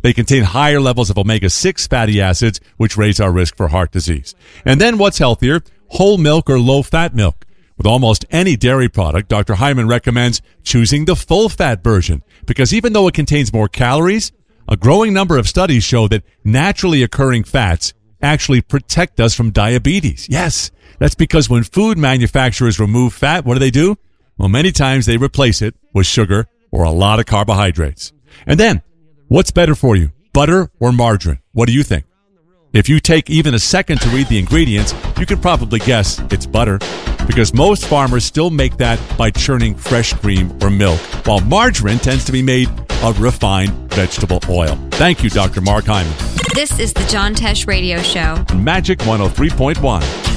They contain higher levels of omega-6 fatty acids, which raise our risk for heart disease. And then what's healthier? Whole milk or low-fat milk. With almost any dairy product, Dr. Hyman recommends choosing the full-fat version because even though it contains more calories, a growing number of studies show that naturally occurring fats actually protect us from diabetes. Yes, that's because when food manufacturers remove fat, what do? Well, many times they replace it with sugar or a lot of carbohydrates. And then, what's better for you, butter or margarine? What do you think? If you take even a second to read the ingredients, you can probably guess it's butter, because most farmers still make that by churning fresh cream or milk, while margarine tends to be made of refined vegetable oil. Thank you, Dr. Mark Hyman. This is the John Tesh Radio Show. Magic 103.1.